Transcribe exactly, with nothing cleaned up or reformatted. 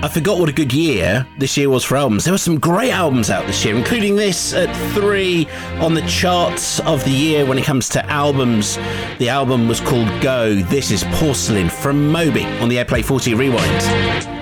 I forgot what a good year this year was for albums. There were some great albums out this year, including this at three on the charts of the year when it comes to albums. The album was called Go. This is Porcelain from Moby on the Airplay forty Rewind.